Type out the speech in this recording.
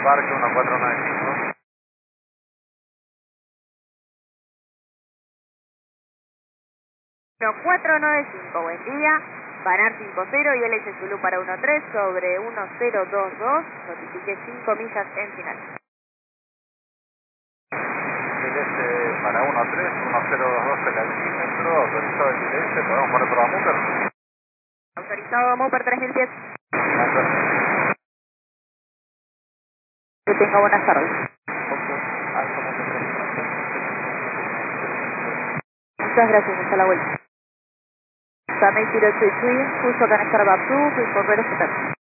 Parque 1495. 1495, buen día. Banar 50 y LS Zulu para 13 sobre 1022. Notifique 5 millas en final. ILS para 13, 1022 el altímetro, autorizado el ILS, podemos poner por la Muper. Autorizado Moper 3000 pies. Muper. Que tenga buenas tardes. Alto Muper 3000. Muchas gracias, hasta la vuelta. Sunday 023, justo conectar Babu, please for better